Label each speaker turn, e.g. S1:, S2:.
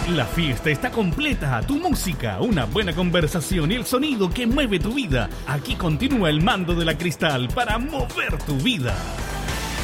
S1: La fiesta está completa, tu música, una buena conversación y el sonido que mueve tu vida. Aquí continúa el mando de la Cristal para mover tu vida.